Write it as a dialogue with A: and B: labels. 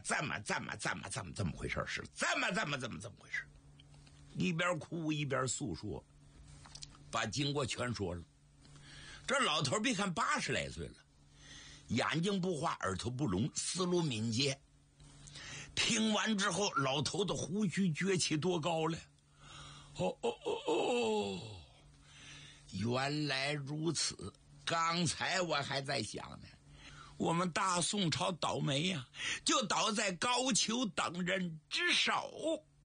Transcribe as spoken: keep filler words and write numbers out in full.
A: 这么这么这么这么这么回事是这么这么这么这么回事，一边哭一边诉说，把经过全说了。这老头别看八十来岁了，眼睛不花，耳朵不聋，思路敏捷。听完之后，老头的胡须撅起多高了。哦哦哦哦，原来如此。刚才我还在想呢，我们大宋朝倒霉呀、啊，就倒在高俅等人之手。